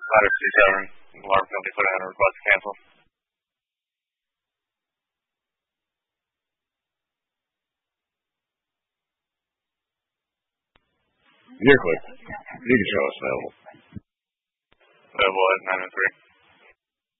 Otter 37, alarm company put in a request to cancel. Vehicle. You can show us available. Available at 903.